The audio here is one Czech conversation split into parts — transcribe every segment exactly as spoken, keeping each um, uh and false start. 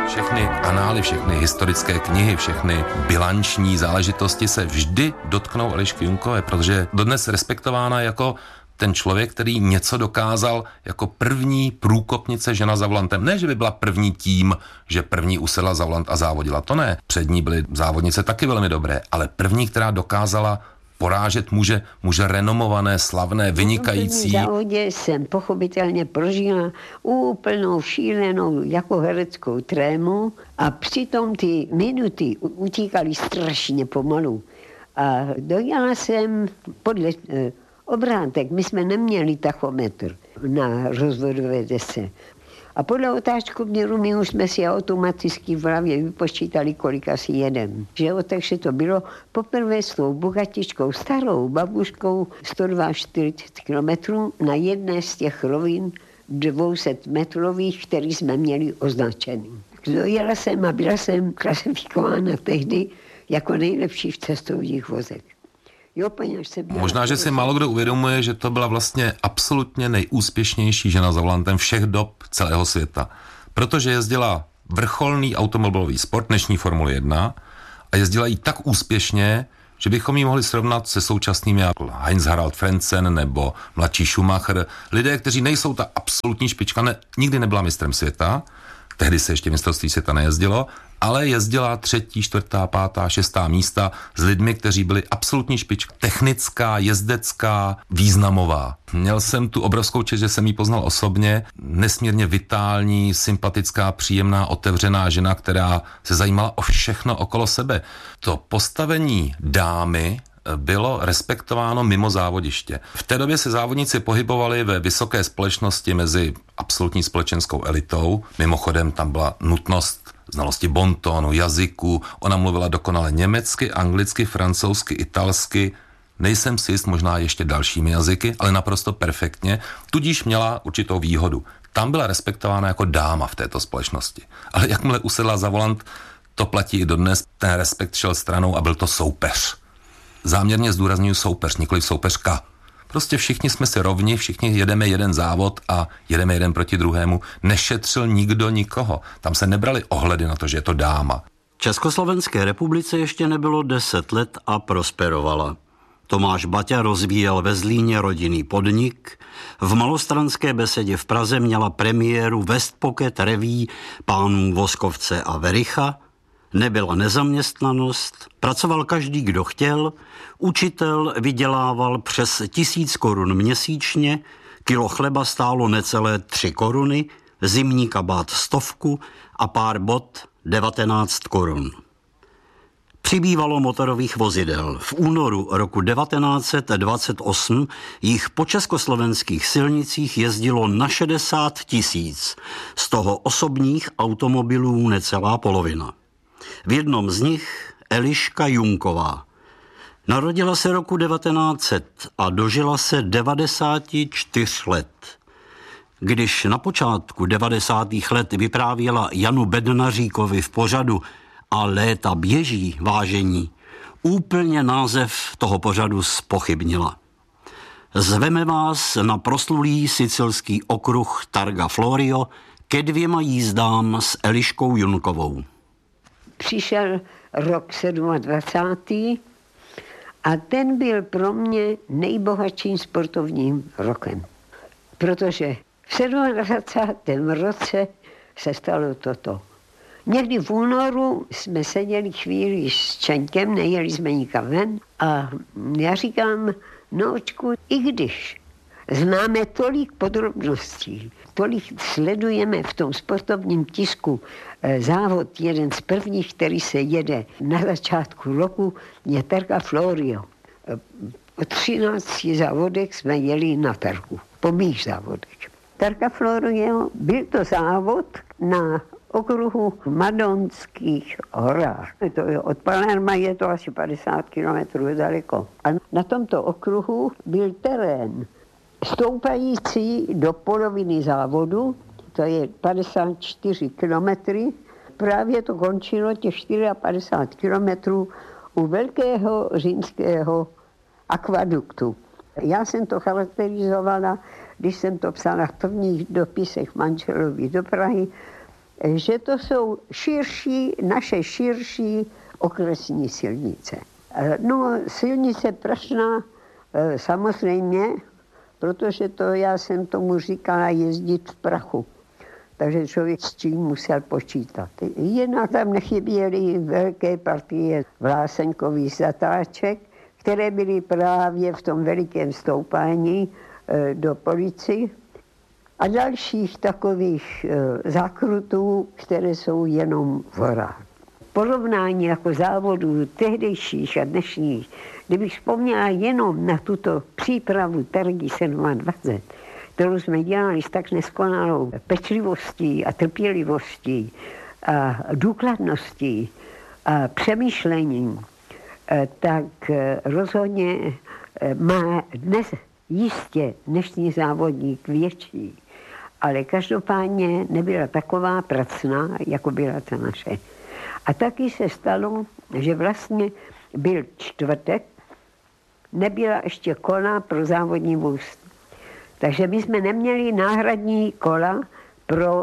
Všechny anály, všechny historické knihy, všechny bilanční záležitosti se vždy dotknou Elišky Junkové, protože je dodnes respektována jako ten člověk, který něco dokázal jako první průkopnice žena za volantem. Ne, že by byla první tím, že první usedla za volant a závodila. To ne. Před ní byly závodnice taky velmi dobré, ale první, která dokázala porážet muže, muže renomované, slavné, vynikající. V první závodě jsem pochopitelně prožila úplnou šílenou jako hereckou trému a přitom ty minuty utíkaly strašně pomalu. A dojela jsem podle eh, obrátek, my jsme neměli tachometr na rozvodové desce. A podle otáčkovměru my už jsme si automaticky v hlavě vypočítali, kolik asi jedem. Že jo, takže to bylo poprvé s tou bogatičkou, starou babuškou sto čtyřicet dva kilometrů na jedné z těch rovin dvě stě metrových, které jsme měli označený. Dojela jsem a byla jsem klasifikována tehdy jako nejlepší v cestovních vozech. Jo, Možná, že si málo kdo uvědomuje, že to byla vlastně absolutně nejúspěšnější žena za volantem všech dob celého světa. Protože jezdila vrcholný automobilový sport, dnešní Formule jedna, a jezdila jí tak úspěšně, že bychom ji mohli srovnat se současnými jako Heinz-Harald Frentzen nebo mladší Schumacher. Lidé, kteří nejsou ta absolutní špička, ne, nikdy nebyla mistrem světa, tehdy se ještě mistrovství světa nejezdilo, ale jezdila třetí, čtvrtá, pátá, šestá místa s lidmi, kteří byli absolutní špička. Technická, jezdecká, významová. Měl jsem tu obrovskou čest, že jsem ji poznal osobně. Nesmírně vitální, sympatická, příjemná, otevřená žena, která se zajímala o všechno okolo sebe. To postavení dámy bylo respektováno mimo závodiště. V té době se závodníci pohybovali ve vysoké společnosti mezi absolutní společenskou elitou. Mimochodem tam byla nutnost znalosti bontónu, jazyku. Ona mluvila dokonale německy, anglicky, francouzsky, italsky. Nejsem si jist, možná ještě dalšími jazyky, ale naprosto perfektně. Tudíž měla určitou výhodu. Tam byla respektována jako dáma v této společnosti. Ale jakmile usedla za volant, to platí i dodnes, ten respekt šel stranou a byl to soupeř. Záměrně zdůrazňuji soupeř, nikoli soupeřka. Prostě všichni jsme si rovni, všichni jedeme jeden závod a jedeme jeden proti druhému. Nešetřil nikdo nikoho. Tam se nebrali ohledy na to, že je to dáma. Československé republice ještě nebylo deset let a prosperovala. Tomáš Baťa rozvíjel ve Zlíně rodinný podnik. V Malostranské besedě v Praze měla premiéru West Pocket reví pánů Voskovce a Vericha. Nebyla nezaměstnanost, pracoval každý, kdo chtěl, učitel vydělával přes tisíc korun měsíčně, kilo chleba stálo necelé tři koruny, zimní kabát stovku a pár bot devatenáct korun. Přibývalo motorových vozidel. V únoru roku devatenáct set dvacet osm jich po československých silnicích jezdilo na šedesát tisíc, z toho osobních automobilů necelá polovina. V jednom z nich Eliška Junková. Narodila se roku devatenáct set a dožila se devadesát čtyři let. Když na počátku devadesátých let vyprávěla Janu Bednaříkovi v pořadu A léta běží, vážení, úplně název toho pořadu zpochybnila. Zveme vás na proslulý sicilský okruh Targa Florio ke dvěma jízdám s Eliškou Junkovou. Přišel rok dvacátý sedmý a ten byl pro mě nejbohatším sportovním rokem. Protože v dvacátém sedmém roce se stalo toto. Někdy v únoru jsme seděli chvíli s Čeňkem, nejeli jsme nikam ven a já říkám, nočku, i když známe tolik podrobností, tolik sledujeme v tom sportovním tisku závod, jeden z prvních, který se jede na začátku roku, je Targa Florio. Po třinácti závodech jsme jeli na Targu, po mých závodech. Targa Florio byl to závod na okruhu Madonských horách. To je, od Palerma je to asi padesát kilometrů daleko. A na tomto okruhu byl terén stoupající do poloviny závodu, to je padesát čtyři kilometrů. Právě to končilo těch padesát čtyři kilometrů u velkého římského akvaduktu. Já jsem to charakterizovala, když jsem to psala v prvních dopisech manželovi do Prahy, že to jsou širší, naše širší okresní silnice. No, silnice Prašná samozřejmě, protože to já jsem tomu říkala jezdit v prachu. Takže člověk s tím musel počítat. Jinak tam nechyběly velké partie vlásenkových zatáček, které byly právě v tom velikém stoupání do Polici a dalších takových zákrutů, které jsou jenom v horách. Porovnání jako závodů tehdejších a dnešních, kdybych vzpomněla jenom na tuto přípravu Targy dvacet sedm, kterou jsme dělali s tak neskonalou pečlivostí a trpělivostí a důkladností a přemýšlením, tak rozhodně má dnes jistě dnešní závodník větší, ale každopádně nebyla taková pracná, jako byla ta naše. A taky se stalo, že vlastně byl čtvrtek, nebyla ještě kola pro závodní vůz. Takže my jsme neměli náhradní kola pro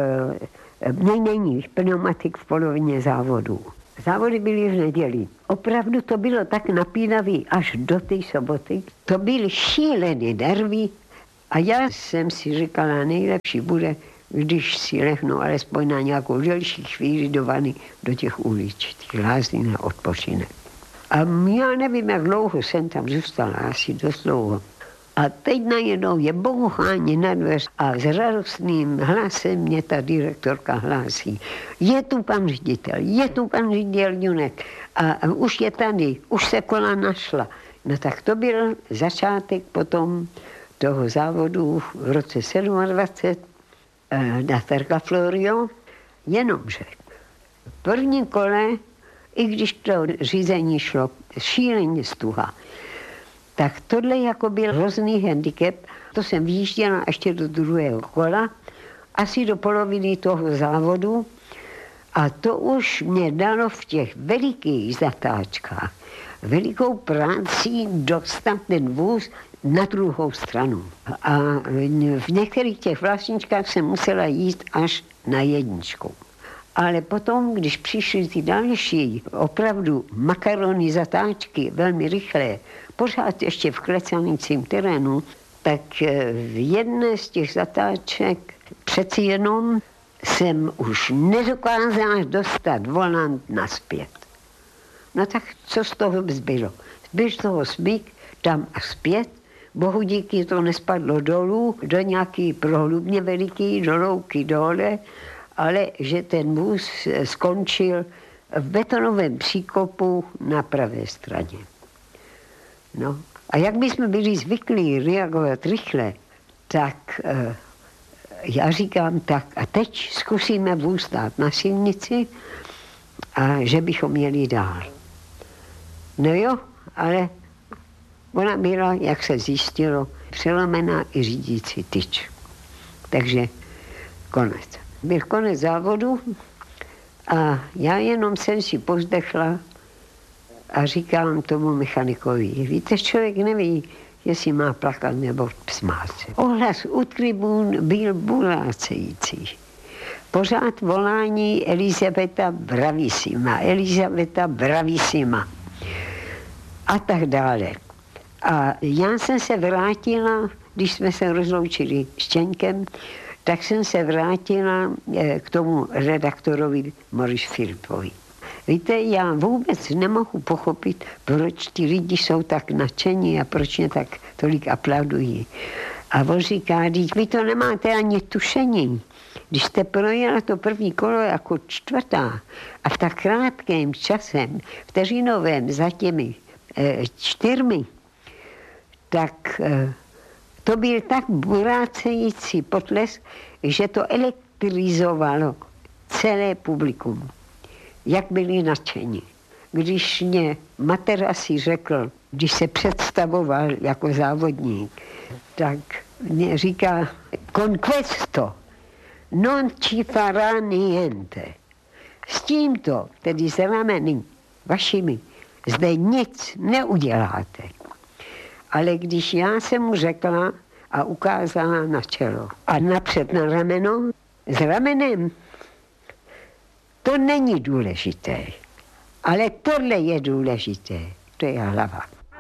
e, měnění pneumatik v polovině závodů. Závody byly v neděli. Opravdu to bylo tak napínavý až do té soboty. To byly šílené nervy a já jsem si říkala, nejlepší bude, když si lehnu alespoň na nějakou delší chvíli do vany, do těch ulic, těch lázní na odpočinek. A já nevím, jak dlouho jsem tam zůstala, asi dost dlouho. A teď najednou je bouchání na dveř a s radostným hlasem mě ta direktorka hlásí. Je tu pan ředitel, je tu pan ředitel Junek a, a už je tady, už se kola našla. No tak to byl začátek potom toho závodu v roce dvacet sedm na Targa Florio, jenomže v prvním kole, i když to řízení šlo šíleně stuha, tak tohle jako byl hrozný handicap. To jsem vyjížděla ještě do druhého kola, asi do poloviny toho závodu a to už mě dalo v těch velikých zatáčkách velikou práci dostat ten vůz na druhou stranu. A v některých těch vlastničkách jsem musela jít až na jedničku. Ale potom, když přišly ty další opravdu makarony zatáčky, velmi rychlé, pořád ještě v klecanicím terénu, tak v jedné z těch zatáček přeci jenom jsem už nedokázala dostat volant nazpět. No tak co z toho zbylo? Zbyl z toho smyk tam a zpět, bohu díky to nespadlo dolů, do nějaký prohlubně veliký, do louky dole, ale že ten vůz skončil v betonovém příkopu na pravé straně. No. A jak my jsme byli zvyklí reagovat rychle, tak e, já říkám tak, a teď zkusíme vůz dát na silnici a že bychom měli dál. No jo, ale ona byla, jak se zjistilo, přelomená i řídící tyč. Takže konec. Byl konec závodu a já jenom jsem si pozdechla a říkám tomu mechanikovi, víte, člověk neví, jestli má plakat nebo smát se. Ohlas u tribun byl bulácející. Pořád volání Elizabeta bravissima, Elizabeta bravissima a tak dále. A já jsem se vrátila, když jsme se rozloučili s Čeňkem, tak jsem se vrátila k tomu redaktorovi Moriš Filipovi. Víte, já vůbec nemohu pochopit, proč ty lidi jsou tak nadšení a proč mě tak tolik aplaudují. A on říká, vy to nemáte ani tušení. Když jste projela to první kolo jako čtvrtá a v tak krátkém časem, vteřinovém za těmi e, čtyřmi, tak e, to byl tak burácející potlesk, že to elektrizovalo celé publikum. Jak byli nadšení. Když mě Materasi řekl, když se představoval jako závodník, tak mě říká, conquesto, non ci farà niente. S tímto, tedy s rameny vašimi, zde nic neuděláte. Ale když já jsem mu řekla a ukázala na čelo a napřed na rameno, s ramenem To není důležité. Ale tohle je důležité. To je hlava.